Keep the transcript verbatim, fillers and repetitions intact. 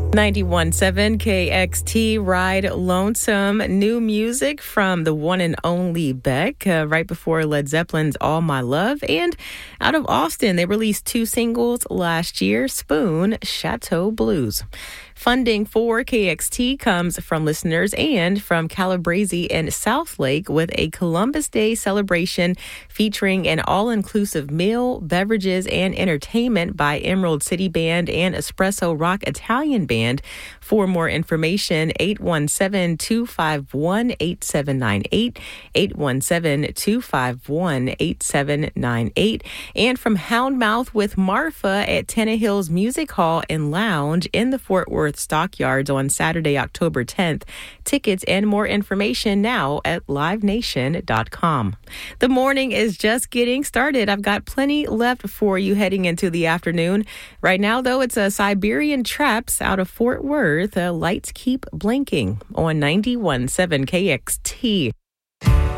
ninety-one point seven K X T, Ride Lonesome. New music from the one and only Beck, uh, right before Led Zeppelin's All My Love. And out of Austin, they released two singles last year, Spoon, Chateau Blues. Funding for K X T comes from listeners and from Calabrese and Southlake with a Columbus Day celebration featuring an all-inclusive meal, beverages, and entertainment by Emerald City Band and Espresso Rock Italian Band. For more information, eight one seven, two five one, eight seven nine eight, eight one seven, two five one, eight seven nine eight. And from Houndmouth with Marfa at Tannehill's Music Hall and Lounge in the Fort Worth Stockyards on Saturday, October tenth. Tickets and more information now at live nation dot com. The morning is just getting started. I've got plenty left for you heading into the afternoon. Right now, though, it's a Siberian Traps out of Fort Worth. Uh, lights keep blinking on ninety-one point seven K X T.